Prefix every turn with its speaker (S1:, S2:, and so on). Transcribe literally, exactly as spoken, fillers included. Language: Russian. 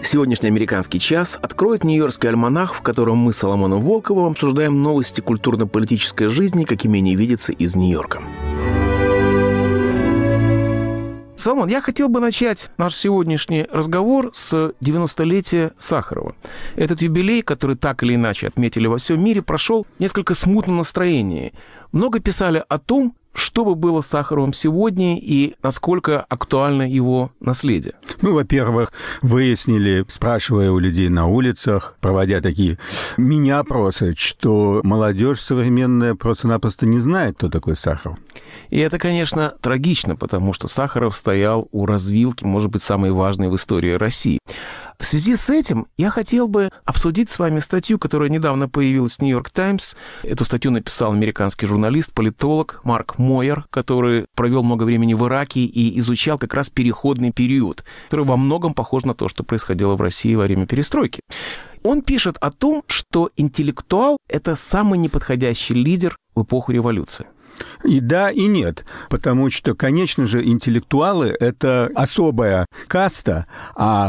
S1: Сегодняшний «Американский час» откроет Нью-Йоркский альманах, в котором мы с Соломоном Волковым обсуждаем новости культурно-политической жизни, какими они видятся из Нью-Йорка. Соломон, я хотел бы начать наш сегодняшний разговор с девяностолетия Сахарова. Этот юбилей, который так или иначе отметили во всем мире, прошел в несколько смутном настроении. Много писали о том, что бы было с Сахаровым сегодня и насколько актуально его наследие.
S2: Ну, во-первых, выяснили, спрашивая у людей на улицах, проводя такие мини-опросы, что молодежь современная просто-напросто не знает, кто такой Сахаров.
S1: И это, конечно, трагично, потому что Сахаров стоял у развилки, может быть, самой важной в истории России. В связи с этим я хотел бы обсудить с вами статью, которая недавно появилась в «Нью-Йорк Таймс». Эту статью написал американский журналист, политолог Марк Мойер, который провел много времени в Ираке и изучал как раз переходный период, который во многом похож на то, что происходило в России во время перестройки. Он пишет о том, что интеллектуал – это самый неподходящий лидер в эпоху революции.
S2: И да, и нет, потому что, конечно же, интеллектуалы – это особая каста, а